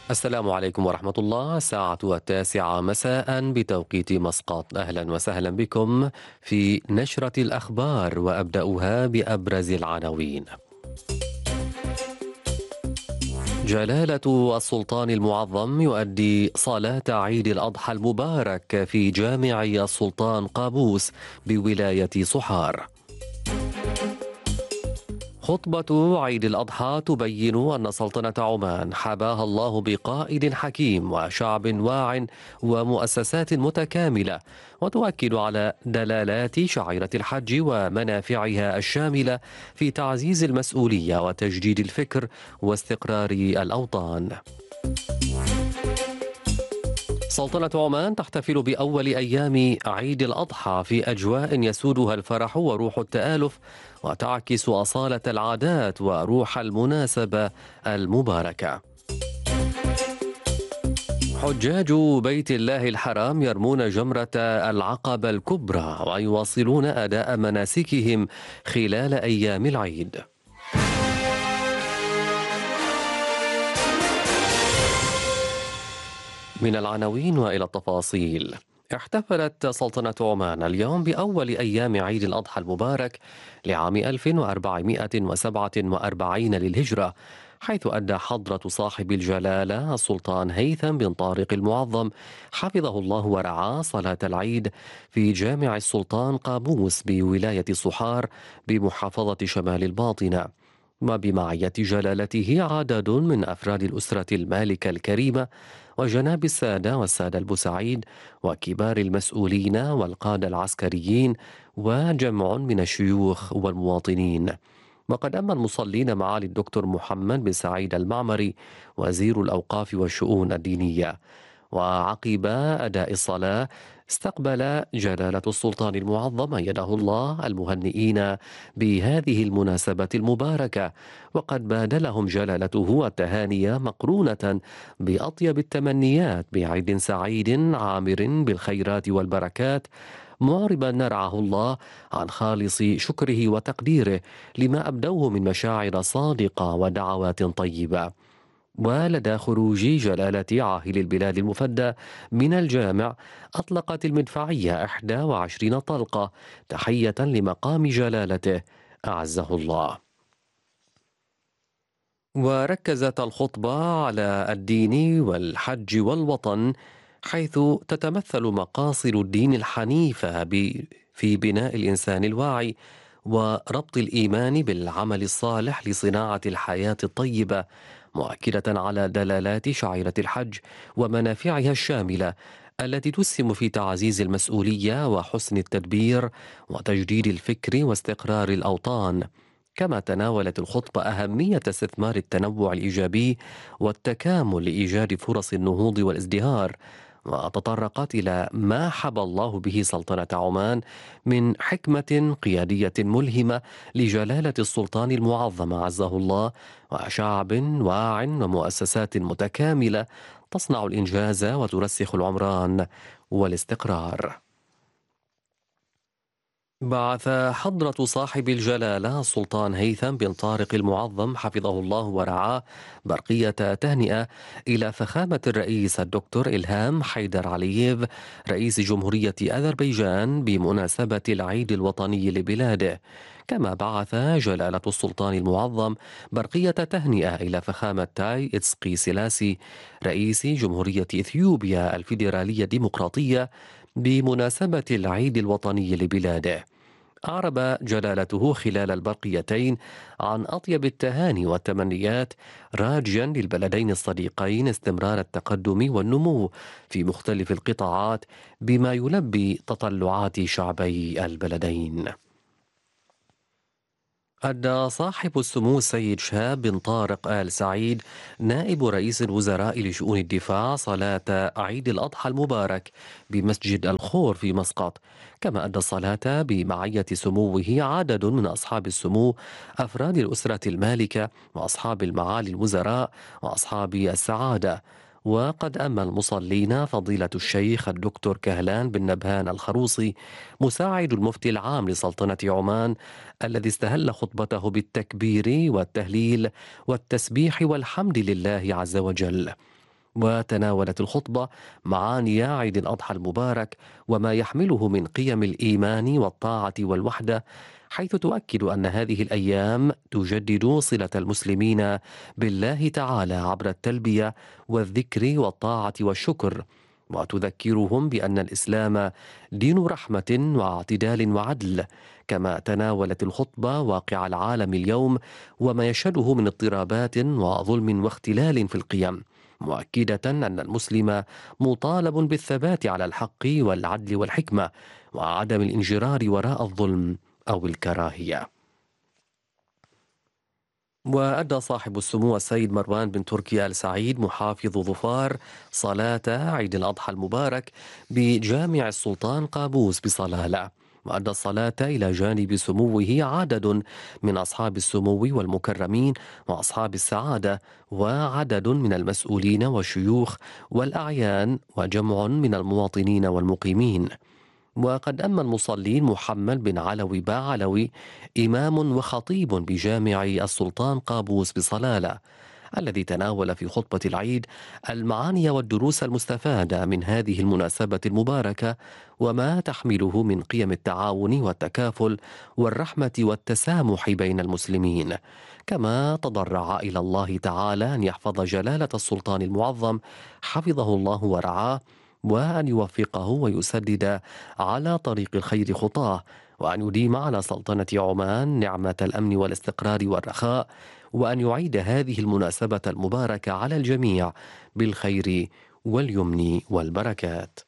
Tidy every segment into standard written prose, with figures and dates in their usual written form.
السلام عليكم ورحمة الله. الساعة 9 مساء بتوقيت مسقط. أهلا وسهلا بكم في نشرة الأخبار، وأبدأها بأبرز العناوين. جلالة السلطان المعظم يؤدي صلاة عيد الأضحى المبارك في جامع السلطان قابوس بولاية صحار. خطبة عيد الأضحى تبين أن سلطنة عمان حباها الله بقائد حكيم وشعب واع ومؤسسات متكاملة، وتؤكد على دلالات شعيرة الحج ومنافعها الشاملة في تعزيز المسؤولية وتجديد الفكر واستقرار الأوطان. سلطنة عمان تحتفل بأول أيام عيد الأضحى في أجواء يسودها الفرح وروح التآلف، وتعكس أصالة العادات وروح المناسبة المباركة. حجاج بيت الله الحرام يرمون جمرة العقبة الكبرى ويواصلون أداء مناسكهم خلال أيام العيد. من العناوين وإلى التفاصيل. احتفلت سلطنة عمان اليوم بأول أيام عيد الأضحى المبارك لعام 1447 للهجرة، حيث أدى حضرة صاحب الجلالة السلطان هيثم بن طارق المعظم حفظه الله ورعاه صلاة العيد في جامع السلطان قابوس بولاية صحار بمحافظة شمال الباطنة. وبمعية جلالته عدد من أفراد الأسرة المالكة الكريمة وجناب السادة والسادة البوسعيد وكبار المسؤولين والقادة العسكريين وجمع من الشيوخ والمواطنين. وقد أما المصلين معالي الدكتور محمد بن سعيد المعمري وزير الأوقاف والشؤون الدينية. وعقب أداء الصلاة استقبل جلالة السلطان المعظم أيده الله المهنئين بهذه المناسبة المباركة، وقد بادلهم جلالته التهاني مقرونة بأطيب التمنيات بعيد سعيد عامر بالخيرات والبركات، معربا نرعه الله عن خالص شكره وتقديره لما أبدوه من مشاعر صادقة ودعوات طيبة. ولدى خروج جلالة عاهل البلاد المفدى من الجامع أطلقت المدفعية 21 طلقة تحية لمقام جلالته أعزه الله. وركزت الخطبة على الدين والحج والوطن، حيث تتمثل مقاصد الدين الحنيفة في بناء الإنسان الواعي وربط الإيمان بالعمل الصالح لصناعة الحياة الطيبة، مؤكدة على دلالات شعيرة الحج ومنافعها الشاملة التي تسهم في تعزيز المسؤولية وحسن التدبير وتجديد الفكر واستقرار الأوطان. كما تناولت الخطبة أهمية استثمار التنوع الإيجابي والتكامل لإيجاد فرص النهوض والازدهار، وتطرقت إلى ما حبى الله به سلطنة عمان من حكمة قيادية ملهمة لجلالة السلطان المعظم عزه الله، وشعب واع ومؤسسات متكاملة تصنع الإنجاز وترسخ العمران والاستقرار. بعث حضرة صاحب الجلالة السلطان هيثم بن طارق المعظم حفظه الله ورعاه برقية تهنئة إلى فخامة الرئيس الدكتور إلهام حيدر علييف رئيس جمهورية أذربيجان بمناسبة العيد الوطني لبلاده. كما بعث جلالة السلطان المعظم برقية تهنئة إلى فخامة تاي إتسقي سيلاسي رئيس جمهورية إثيوبيا الفيدرالية الديمقراطية بمناسبة العيد الوطني لبلاده. أعرب جلالته خلال البرقيتين عن أطيب التهاني والتمنيات، راجيا للبلدين الصديقين استمرار التقدم والنمو في مختلف القطاعات بما يلبي تطلعات شعبي البلدين. أدى صاحب السمو السيد شهاب بن طارق آل سعيد نائب رئيس الوزراء لشؤون الدفاع صلاة عيد الأضحى المبارك بمسجد الخور في مسقط. كما أدى الصلاة بمعية سموه عدد من أصحاب السمو أفراد الأسرة المالكة وأصحاب المعالي الوزراء وأصحاب السعادة. وقد أما المصلين فضيلة الشيخ الدكتور كهلان بن نبهان الخروصي مساعد المفتي العام لسلطنة عمان، الذي استهل خطبته بالتكبير والتهليل والتسبيح والحمد لله عز وجل. وتناولت الخطبة معاني عيد الأضحى المبارك وما يحمله من قيم الإيمان والطاعة والوحدة، حيث تؤكد أن هذه الأيام تجدد صلة المسلمين بالله تعالى عبر التلبية والذكر والطاعة والشكر، وتذكرهم بأن الإسلام دين رحمة واعتدال وعدل. كما تناولت الخطبة واقع العالم اليوم وما يشهده من اضطرابات وظلم واختلال في القيم، مؤكدة أن المسلم مطالب بالثبات على الحق والعدل والحكمة وعدم الانجرار وراء الظلم أو الكراهية. وأدى صاحب السمو السيد مروان بن تركي آل سعيد محافظ ظفار صلاة عيد الأضحى المبارك بجامع السلطان قابوس بصلالة، وأدى الصلاة إلى جانب سموه عدد من أصحاب السمو والمكرمين وأصحاب السعادة، وعدد من المسؤولين والشيوخ والأعيان، وجمع من المواطنين والمقيمين. وقد أما المصلين محمد بن علوي باعلوي إمام وخطيب بجامع السلطان قابوس بصلالة، الذي تناول في خطبة العيد المعاني والدروس المستفادة من هذه المناسبة المباركة وما تحمله من قيم التعاون والتكافل والرحمة والتسامح بين المسلمين. كما تضرع إلى الله تعالى أن يحفظ جلالة السلطان المعظم حفظه الله ورعاه، وأن يوفقه ويسدد على طريق الخير خطاه، وأن يديم على سلطنة عمان نعمة الأمن والاستقرار والرخاء، وأن يعيد هذه المناسبة المباركة على الجميع بالخير واليمن والبركات.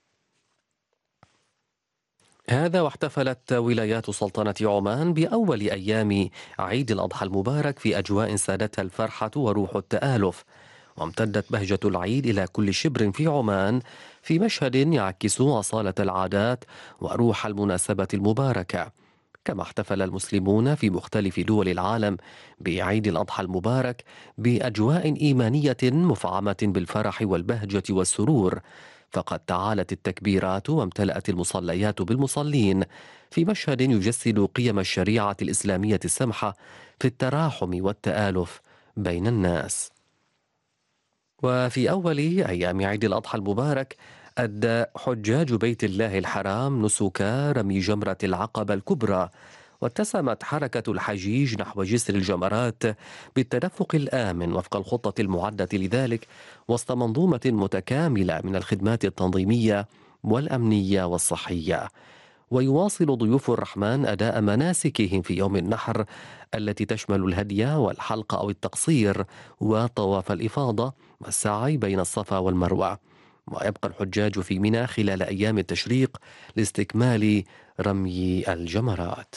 هذا واحتفلت ولايات سلطنة عمان بأول أيام عيد الأضحى المبارك في أجواء سادتها الفرحة وروح التآلف، وامتدت بهجة العيد إلى كل شبر في عمان في مشهد يعكس أصالة العادات وروح المناسبة المباركة. كما احتفل المسلمون في مختلف دول العالم بعيد الأضحى المبارك بأجواء إيمانية مفعمة بالفرح والبهجة والسرور، فقد تعالت التكبيرات وامتلأت المصليات بالمصلين في مشهد يجسد قيم الشريعة الإسلامية السمحة في التراحم والتآلف بين الناس. وفي أول أيام عيد الأضحى المبارك أدى حجاج بيت الله الحرام نسك رمي جمرة العقبة الكبرى، واتسمت حركة الحجيج نحو جسر الجمرات بالتدفق الآمن وفق الخطة المعدة لذلك، وسط منظومة متكاملة من الخدمات التنظيمية والأمنية والصحية. ويواصل ضيوف الرحمن أداء مناسكهم في يوم النحر التي تشمل الهدي والحلق أو التقصير وطواف الإفاضة والسعي بين الصفا والمروة. ويبقى الحجاج في منى خلال أيام التشريق لاستكمال رمي الجمرات.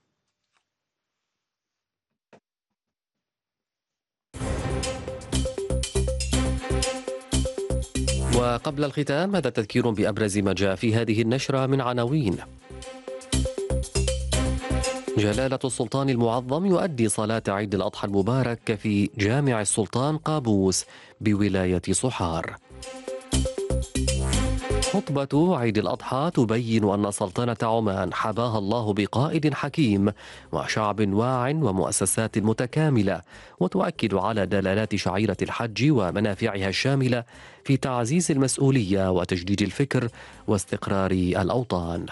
وقبل الختام هذا تذكير بأبرز ما جاء في هذه النشرة من عناوين. جلالة السلطان المعظم يؤدي صلاة عيد الأضحى المبارك في جامع السلطان قابوس بولاية صحار. خطبة عيد الأضحى تبين أن سلطنة عمان حباها الله بقائد حكيم وشعب واع ومؤسسات متكاملة، وتؤكد على دلالات شعيرة الحج ومنافعها الشاملة في تعزيز المسؤولية وتجديد الفكر واستقرار الأوطان.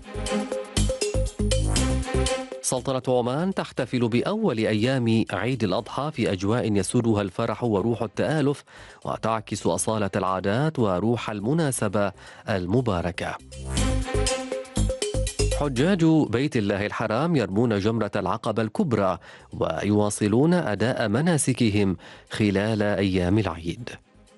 سلطنة عمان تحتفل بأول أيام عيد الأضحى في أجواء يسودها الفرح وروح التآلف، وتعكس أصالة العادات وروح المناسبة المباركة. حجاج بيت الله الحرام يرمون جمرة العقبة الكبرى ويواصلون أداء مناسكهم خلال أيام العيد.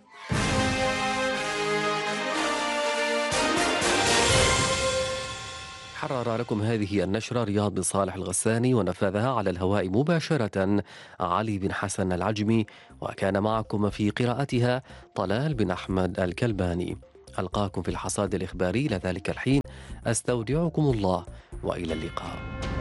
حرر لكم هذه النشرة رياض بن صالح الغساني، ونفذها على الهواء مباشرة علي بن حسن العجمي، وكان معكم في قراءتها طلال بن أحمد الكلباني. ألقاكم في الحصاد الإخباري. إلى ذلك الحين أستودعكم الله وإلى اللقاء.